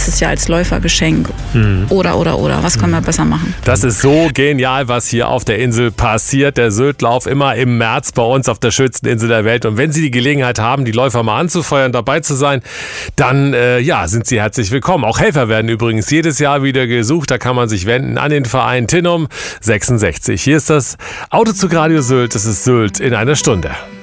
nächstes Jahr als Läufergeschenk. Oder. Was können wir besser machen? Das ist so genial, was hier auf der Insel passiert. Der Syltlauf immer im März bei uns auf der schönsten Insel der Welt. Und wenn Sie die Gelegenheit haben, die Läufer mal anzufeuern, dabei zu sein, dann sind Sie herzlich willkommen. Auch Helfer werden übrigens jedes Jahr wieder gesucht. Da kann man sich wenden an den Verein Tinnum 66. Hier ist das Autozug Radio Sylt. Es ist Sylt in einer Stunde.